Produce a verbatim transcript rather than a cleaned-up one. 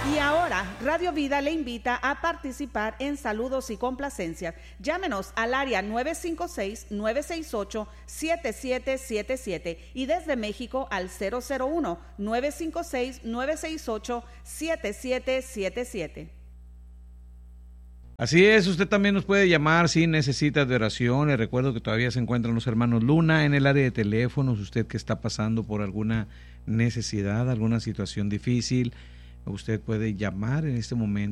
Y ahora, Radio Vida le invita a participar en saludos y complacencias. Llámenos al área nueve cinco seis, nueve seis ocho, siete siete siete siete y desde México al cero cero uno, nueve cinco seis, nueve seis ocho, siete siete siete siete. Así es, usted también nos puede llamar si necesita de oración. Les recuerdo que todavía se encuentran los hermanos Luna en el área de teléfonos. Usted que está pasando por alguna necesidad, alguna situación difícil, usted puede llamar en este momento.